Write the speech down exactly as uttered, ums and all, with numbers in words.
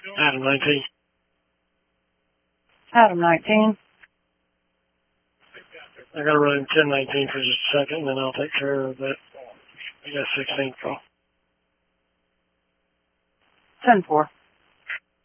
Adam nineteen. Adam nineteen. I gotta run ten nineteen for just a second, and then I'll take care of that. I got sixteen call. ten four.